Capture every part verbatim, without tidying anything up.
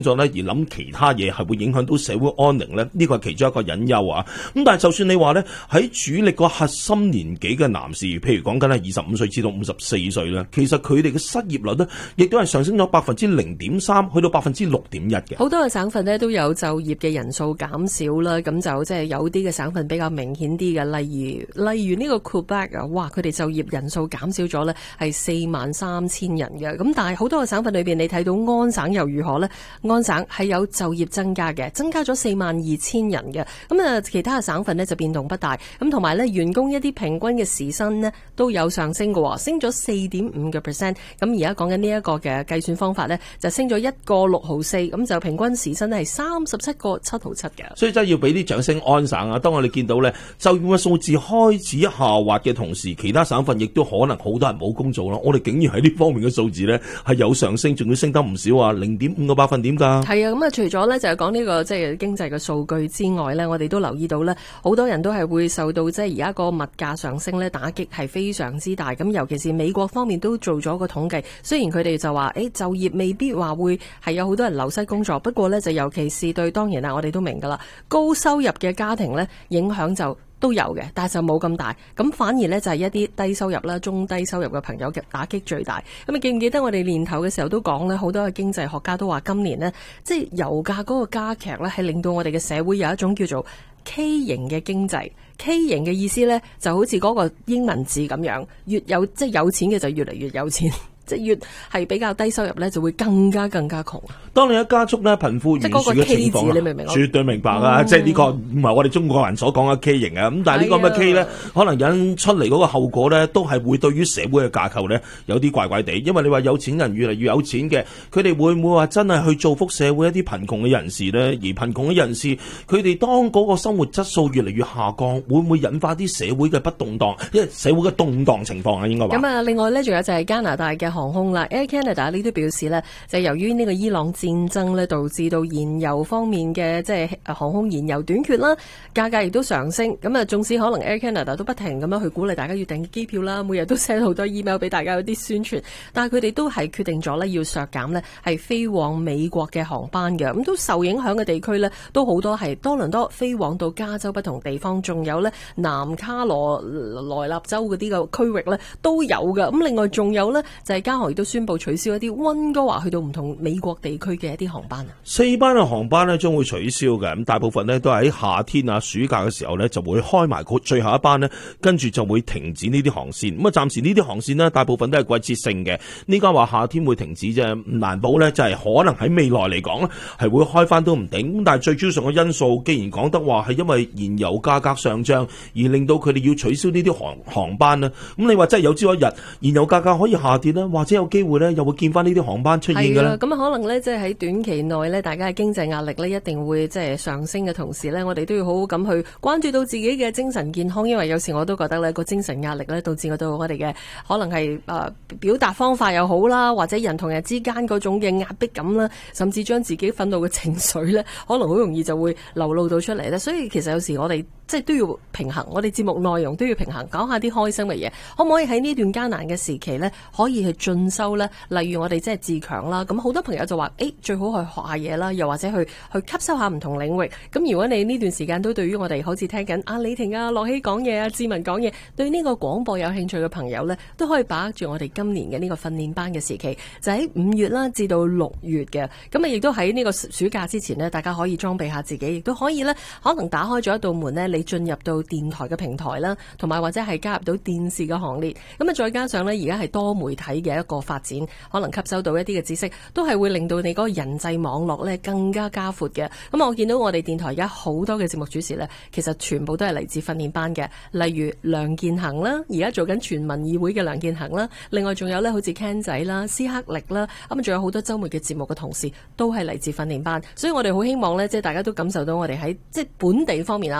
作咧而諗其他嘢係會影響到社會安寧咧，呢個係其中一個隱憂啊。咁但係就算你話咧喺主力個核心年紀嘅男士，譬如講緊係二十五歲至到五十四歲咧，其實佢哋嘅失業率咧亦都係上升咗百分之零點三，去到百分之六點一嘅。 好多嘅省份咧都有就業嘅人數減少啦，咁就即係有啲嘅省份比較明顯啲嘅，例如例如呢個 Quebec 啊，哇，佢哋就業人數減少咗咧係四萬三千人嘅。咁但係好多嘅省份裏邊，你睇到安省又如何咧？安省係有就業增加嘅，增加咗四萬二千人嘅。咁啊，其他嘅省份呢就變動不大。咁同埋呢，員工一啲平均嘅時薪呢都有上升嘅，升咗四點五個 percent。咁而家講緊呢一個嘅計算方法呢，就升咗一個六毫四，咁就平均時薪係三十七個七毫七嘅。 所以真係要俾啲掌聲安省啊！當我哋見到呢就業嘅數字開始下滑嘅同時，其他省份亦都可能好多人冇工做啦。我哋竟然喺呢方面嘅數字呢係有上升，仲要升得唔少啊，零點五個百分點。係啊，咁啊，除咗咧就係講呢個即係經濟嘅數據之外咧，我哋都留意到咧，好多人都係會受到即係而家個物價上升咧打擊係非常之大。咁尤其是美國方面都做咗個統計，雖然佢哋就話誒就業未必話會係有好多人流失工作，不過咧就尤其是對當然啦，我哋都明噶啦，高收入嘅家庭咧影響就都有嘅，但係就冇咁大。咁反而呢，就係一啲低收入啦、中低收入嘅朋友嘅打擊最大。咁你記唔記得我哋年頭嘅時候都講呢，好多嘅經濟學家都話今年呢，即係油價嗰個加劇呢，係令到我哋嘅社會有一種叫做 K 型嘅經濟。K 型嘅意思呢，就好似嗰個英文字咁樣，越有即係有錢嘅就越嚟越有錢。即係越係比較低收入咧，就會更加更加窮。 當你一加速咧貧富懸殊嘅情況， 你明唔明？ 絕對明白啊！嗯、即係呢個唔係我哋中國人所講嘅 K 型啊。咁但係呢個咁嘅 K 咧，可能引出嚟嗰個後果咧，都係會對於社會嘅架構咧有啲怪怪地。因為你話有錢人越嚟越有錢嘅，佢哋會唔會話真係去造福社會一啲貧窮嘅人士咧？而貧窮嘅人士，佢哋當嗰個生活質素越嚟越下降，會唔會引發啲社會嘅不動盪？因為社會嘅動盪情況啊，應該話。 咁啊，另外咧，仲有就係加拿大嘅航空啦 ，Air Canada 呢都表示呢，就係由於呢個伊朗戰爭呢，導致到燃油方面嘅即係航空燃油短缺啦，價格亦都上升。咁啊，縱使可能 Air Canada 都不停咁樣去鼓勵大家要訂機票啦，每日都 send 好多 email 俾大家有啲宣傳，但係佢哋都係決定咗呢，要削減呢係飛往美國嘅航班嘅。咁都受影響嘅地區呢，都好多係多倫多飛往到加州不同地方，仲有呢南卡羅來納州嗰啲個區域呢都有㗎。咁另外仲有呢，就係加航亦都宣布取消一啲溫哥華去到唔同美國地區嘅一啲航班啊。 四班嘅航班呢將會取消嘅，咁大部分呢都係喺夏天啊暑假嘅時候呢就會開埋最後一班呢，跟住就會停止呢啲航線。咁啊，暫時呢啲航線呢大部分都係季節性嘅。呢家話夏天會停止啫，唔難保呢就係可能喺未來嚟講呢係會開翻都唔定。咁但係最主要上嘅因素，既然講得話係因為燃油價格上漲而令到佢哋要取消呢啲航航班呢，咁你話真係有朝一日燃油價格可以下跌呢，或者有機會呢又會見翻呢啲航班出現嘅咧？ 咁可能呢，即係喺短期內呢，大家嘅經濟壓力呢一定會即係上升嘅同時呢，我哋都要好好咁去關注到自己嘅精神健康，因為有時我都覺得呢個精神壓力呢導致我到我哋嘅可能係誒、呃、表達方法又好啦，或者人同人之間嗰種嘅壓迫感啦，甚至將自己憤怒嘅情緒呢，可能好容易就會流露到出嚟咧。所以其實有時我哋即係都要平衡，我哋節目內容都要平衡，講下啲開心嘅嘢，可唔可以喺呢段艱難嘅時期呢，可以去進修呢？例如我哋即係自強啦，咁好多朋友就話，誒最好去學下嘢啦，又或者去去吸收下唔同領域。咁如果你呢段時間都對於我哋好似聽緊阿李婷啊、樂希講嘢啊、志文講嘢，對呢個廣播有興趣嘅朋友呢，都可以把握住我哋今年嘅呢個訓練班嘅時期，就喺五月啦至到六月嘅。咁啊，亦都喺呢個暑假之前呢，大家可以裝備下自己，亦都可以呢，可能打開咗一道門呢，你進入到電台嘅平台啦，同埋或者係加入到電視嘅行列。咁啊，再加上呢，而家係多媒體嘅一個發展，可能吸收到一啲嘅知識，都係會令到你嗰個人際網絡呢更加加闊嘅。咁我見到我哋電台而家好多嘅節目主持呢，其實全部都係嚟自訓練班嘅，例如梁健恒啦，而家做緊全民議會嘅梁健恒啦，另外仲有呢，好似 Ken 仔啦、斯克力啦，咁仲有好多週末嘅節目嘅同事都係嚟自訓練班，所以我哋好希望呢，即係大家都感受到我哋喺即係本地方面啊，我哋好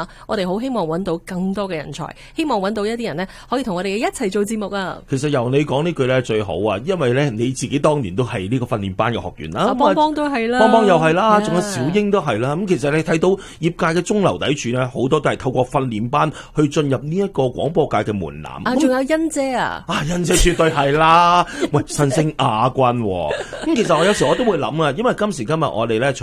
好希望揾到更多嘅人才，希望揾到一啲人呢，可以同我哋一齊做節目啊。 其實由你講呢句咧最好啊，因為咧你自己當年都係呢個訓練班嘅學員啦， 阿邦邦都係啦， 邦邦又係啦， Yeah 仲有小英都係啦。咁其實你睇到業界嘅中流砥柱咧，好多都係透過訓練班去進入呢一個廣播界嘅門檻。 啊，仲有欣姐啊， 啊，欣姐絕對係啦，喂，新星亞軍喎。咁其實我有時我都會諗啊，因為今時今日我哋咧。